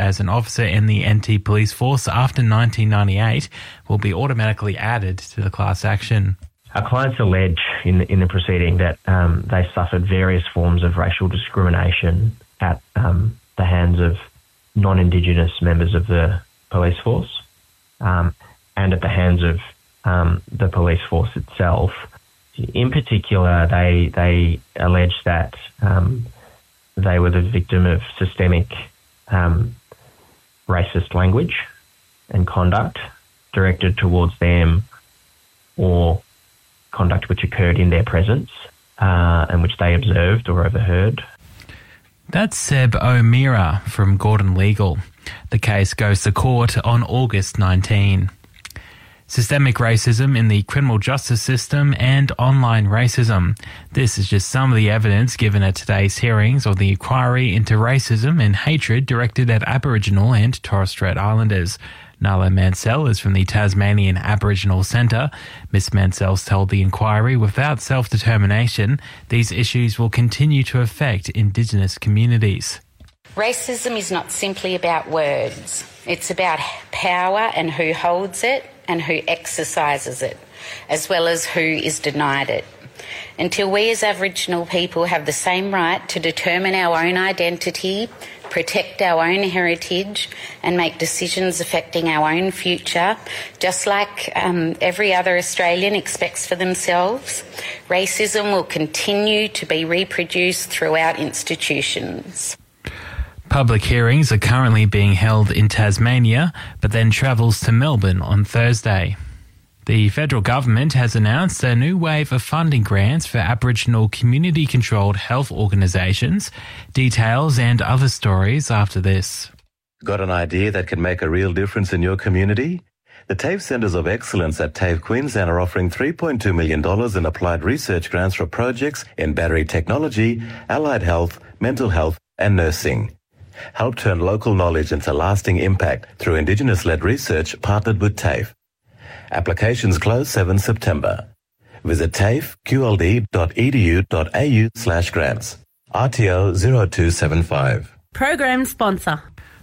as an officer in the NT Police Force after 1998 will be automatically added to the class action. Our clients allege in the proceeding that they suffered various forms of racial discrimination at the hands of non-Indigenous members of the police force and at the hands of the police force itself. In particular, they allege that they were the victim of systemic racist language and conduct directed towards them, or conduct which occurred in their presence and which they observed or overheard. That's Seb O'Meara from Gordon Legal. The case goes to court on August 19. Systemic racism in the criminal justice system and online racism. This is just some of the evidence given at today's hearings of the inquiry into racism and hatred directed at Aboriginal and Torres Strait Islanders. Nala Mansell is from the Tasmanian Aboriginal Centre. Ms Mansell told the inquiry without self-determination, these issues will continue to affect Indigenous communities. Racism is not simply about words. It's about power and who holds it and who exercises it, as well as who is denied it. Until we as Aboriginal people have the same right to determine our own identity, protect our own heritage and make decisions affecting our own future, just like every other Australian expects for themselves, racism will continue to be reproduced throughout institutions. Public hearings are currently being held in Tasmania, but then travels to Melbourne on Thursday. The federal government has announced a new wave of funding grants for Aboriginal community-controlled health organisations. Details and other stories after this. Got an idea that can make a real difference in your community? The TAFE Centres of Excellence at TAFE Queensland are offering $3.2 million in applied research grants for projects in battery technology, allied health, mental health and nursing. Help turn local knowledge into lasting impact through Indigenous-led research partnered with TAFE. Applications close 7 September. Visit tafeqld.edu.au/grants. RTO 0275. Program sponsor.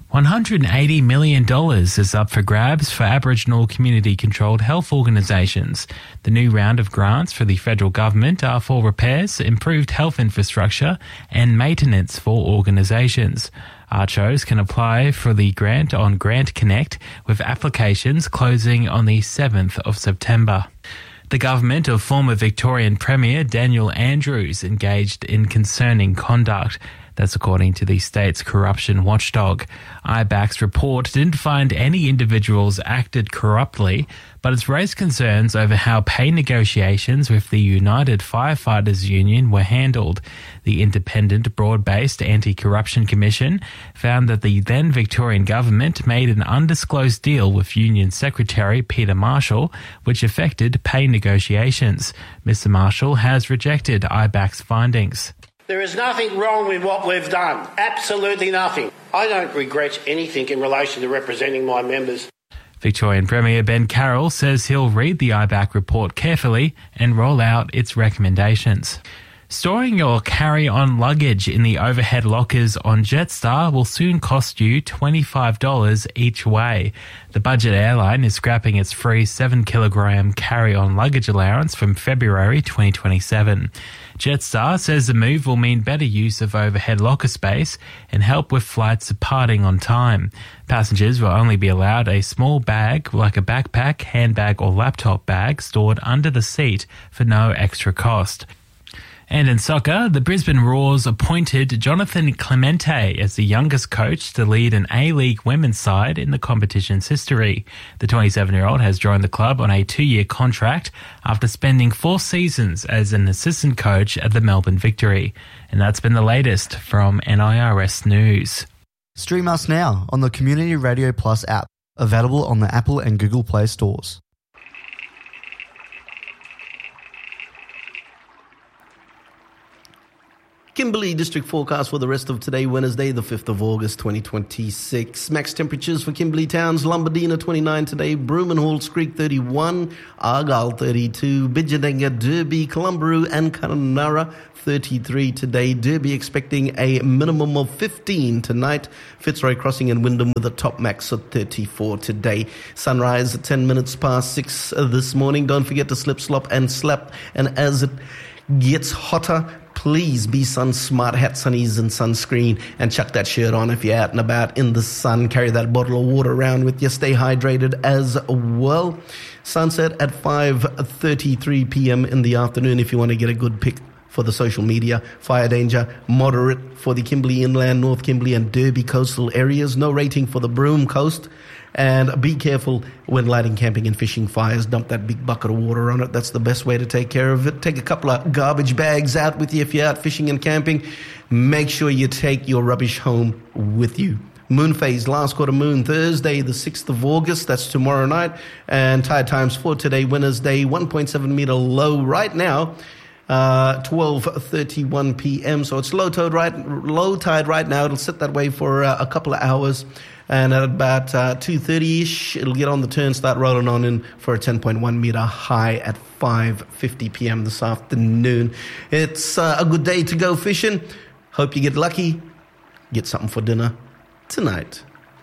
$180 million is up for grabs for Aboriginal community-controlled health organisations. The new round of grants for the federal government are for repairs, improved health infrastructure and maintenance for organisations. ARCHOs can apply for the grant on Grant Connect, with applications closing on the 7th of September. The government of former Victorian Premier Daniel Andrews engaged in concerning conduct. That's according to the state's corruption watchdog. IBAC's report didn't find any individuals acted corruptly, but it's raised concerns over how pay negotiations with the United Firefighters Union were handled. The independent, broad-based Anti-Corruption Commission found that the then Victorian government made an undisclosed deal with Union Secretary Peter Marshall, which affected pay negotiations. Mr. Marshall has rejected IBAC's findings. There is nothing wrong with what we've done. Absolutely nothing. I don't regret anything in relation to representing my members. Victorian Premier Ben Carroll says he'll read the IBAC report carefully and roll out its recommendations. Storing your carry-on luggage in the overhead lockers on Jetstar will soon cost you $25 each way. The budget airline is scrapping its free 7-kilogram carry-on luggage allowance from February 2027. Jetstar says the move will mean better use of overhead locker space and help with flights departing on time. Passengers will only be allowed a small bag like a backpack, handbag or laptop bag stored under the seat for no extra cost. And in soccer, the Brisbane Roars appointed Jonathan Clemente as the youngest coach to lead an A-League women's side in the competition's history. The 27-year-old has joined the club on a 2-year contract after spending 4 seasons as an assistant coach at the Melbourne Victory. And that's been the latest from NIRS News. Stream us now on the Community Radio Plus app, available on the Apple and Google Play stores. Kimberley district forecast for the rest of today, Wednesday, the 5th of August, 2026. Max temperatures for Kimberley Towns, Lombardina 29 today, Broome and Halls Creek 31, Argyle 32, Bijadenga, Derby, Columbaroo and Kununurra 33 today. Derby expecting a minimum of 15 tonight. Fitzroy Crossing and Wyndham with a top max of 34 today. Sunrise at 10 minutes past 6 this morning. Don't forget to slip, slop and slap. And as it gets hotter, please be sun smart, hat, sunnies and sunscreen, and chuck that shirt on if you're out and about in the sun. Carry that bottle of water around with you. Stay hydrated as well. Sunset at 5:33 p.m. in the afternoon if you want to get a good pic for the social media. Fire danger moderate for the Kimberley Inland, North Kimberley and Derby coastal areas. No rating for the Broome coast. And be careful when lighting camping and fishing fires. Dump that big bucket of water on it. That's the best way to take care of it. Take a couple of garbage bags out with you if you're out fishing and camping. Make sure you take your rubbish home with you. Moon phase, last quarter moon, Thursday, the 6th of August. That's tomorrow night. And tide times for today, Wednesday, 1.7 meter low right now. 12:31 p.m. So it's low tide right now. It'll sit that way for a couple of hours. And at about 2:30ish, it'll get on the turn, start rolling on in for a 10.1 meter high at 5:50 p.m. this afternoon. It's a good day to go fishing. Hope you get lucky. Get something for dinner tonight.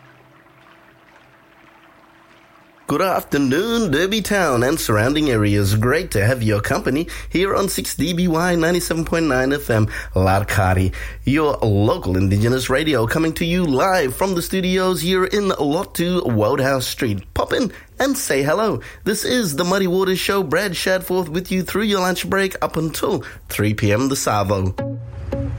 Good afternoon, Derby Town and surrounding areas. Great to have your company here on 6DBY 97.9 FM, Larkari, your local Indigenous radio, coming to you live from the studios here in Lot 2 Wodehouse Street. Pop in and say hello. This is the Muddy Waters Show. Brad Shadforth with you through your lunch break up until 3 p.m. the Savo.